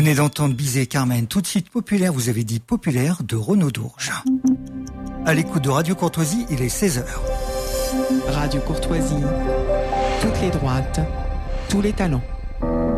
venez d'entendre Bizet et Carmen, tout de suite populaire, vous avez dit populaire, de Renaud Dourges. À l'écoute de Radio Courtoisie, il est 16h. Radio Courtoisie, toutes les droites, tous les talents.